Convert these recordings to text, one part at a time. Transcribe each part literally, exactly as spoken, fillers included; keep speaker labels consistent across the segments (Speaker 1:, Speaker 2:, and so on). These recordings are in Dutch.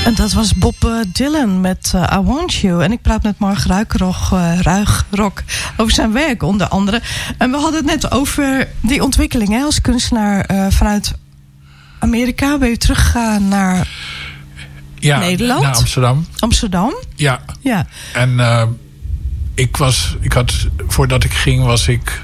Speaker 1: En dat was Bob uh, Dylan met uh, I Want You. En ik praat met Marg Ruigrok, uh, Ruigrok over zijn werk onder andere. En we hadden het net over die ontwikkeling, hè, als kunstenaar uh, vanuit Amerika. Ben je teruggegaan naar
Speaker 2: ja,
Speaker 1: Nederland?
Speaker 2: Naar Amsterdam.
Speaker 1: Amsterdam?
Speaker 2: Ja.
Speaker 1: ja.
Speaker 2: En uh, ik was, ik had, voordat ik ging was ik...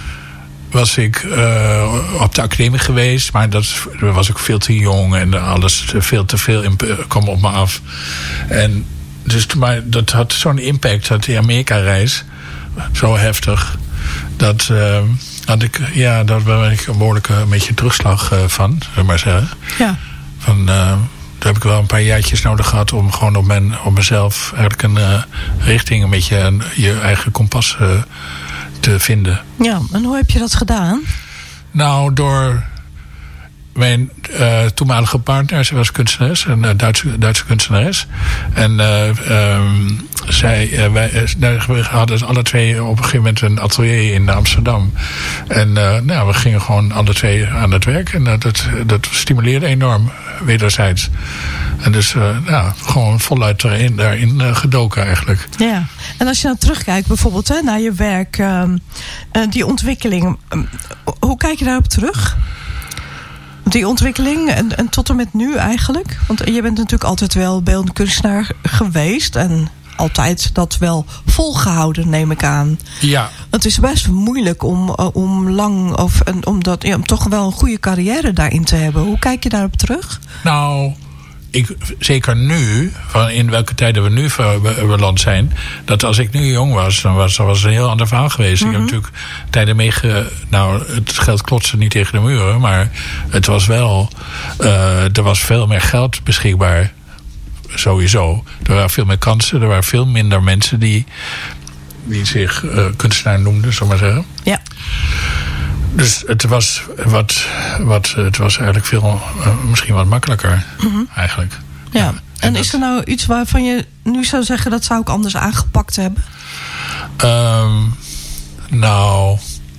Speaker 2: was ik uh, op de academie geweest. Maar dat was ik veel te jong. En alles veel te veel imp- kwam op me af. En dus, maar dat had zo'n impact. Dat die Amerika-reis. Zo heftig. Dat uh, had ik... Ja, daar ben ik een behoorlijke een beetje terugslag uh, van. Zullen we maar zeggen.
Speaker 1: Ja.
Speaker 2: Van... Uh, Daar heb ik wel een paar jaartjes nodig gehad om gewoon op, mijn, op mezelf eigenlijk een uh, richting, een beetje een, je eigen kompas uh, te vinden.
Speaker 1: Ja, en hoe heb je dat gedaan?
Speaker 2: Nou, door mijn uh, toenmalige partner, ze was kunstenares, een uh, Duitse, Duitse kunstenares. En uh, um, zij, uh, wij uh, we hadden alle twee op een gegeven moment een atelier in Amsterdam. En uh, nou, we gingen gewoon alle twee aan het werk. En uh, dat, dat stimuleerde enorm, wederzijds. En dus uh, nou, gewoon voluit daarin, daarin uh, gedoken eigenlijk.
Speaker 1: Ja, en als je nou terugkijkt bijvoorbeeld hè, naar je werk, uh, uh, die ontwikkeling, uh, hoe kijk je daarop terug? Die ontwikkeling en, en tot en met nu eigenlijk? Want je bent natuurlijk altijd wel beeldend kunstenaar geweest en altijd dat wel volgehouden, neem ik aan.
Speaker 2: Ja.
Speaker 1: Het is best moeilijk om, om lang of om, dat, ja, om toch wel een goede carrière daarin te hebben. Hoe kijk je daarop terug?
Speaker 2: Nou, ik, zeker nu, van in welke tijden we nu beland zijn, dat als ik nu jong was, dan was dat was een heel ander verhaal geweest. Mm-hmm. Ik heb natuurlijk tijden meege... Nou, het geld klotste niet tegen de muren, maar het was wel... Uh, er was veel meer geld beschikbaar. Sowieso. Er waren veel meer kansen. Er waren veel minder mensen die, die zich uh, kunstenaar noemden, zullen we maar zeggen.
Speaker 1: Ja.
Speaker 2: Dus het was, wat, wat, het was eigenlijk veel, uh, misschien wat makkelijker, mm-hmm. eigenlijk.
Speaker 1: Ja. ja. En, en
Speaker 2: dat,
Speaker 1: is er nou iets waarvan je nu zou zeggen, dat zou ik anders aangepakt hebben?
Speaker 2: Um, nou...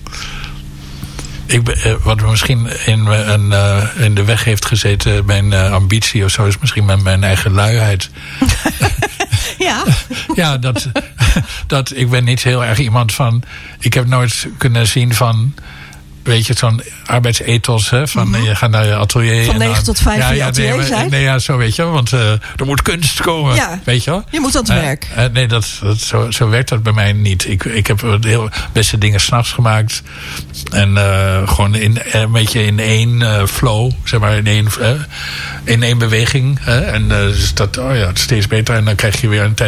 Speaker 2: Ik ben, wat misschien in, een, uh, in de weg heeft gezeten, mijn uh, ambitie of zo, is misschien mijn, mijn eigen luiheid.
Speaker 1: Ja.
Speaker 2: Ja, dat, dat ik ben niet heel erg iemand van... Ik heb nooit kunnen zien van... Weet je, zo'n arbeidsethos, hè, van mm-hmm. je gaat naar je atelier.
Speaker 1: Van negen tot vijf ja, in je atelier
Speaker 2: nee,
Speaker 1: zijn.
Speaker 2: Nee, ja, zo weet je, want uh, er moet kunst komen,
Speaker 1: ja,
Speaker 2: weet je wel.
Speaker 1: Je moet aan het uh, werk.
Speaker 2: Uh, nee, dat, dat, zo, zo werkt dat bij mij niet. Ik, ik heb heel beste dingen 's nachts gemaakt. En uh, gewoon in, een beetje in één uh, flow, zeg maar, in één, uh, in één beweging. Hè, en uh, dus dat, oh ja, het is steeds beter. En dan krijg je weer een tijd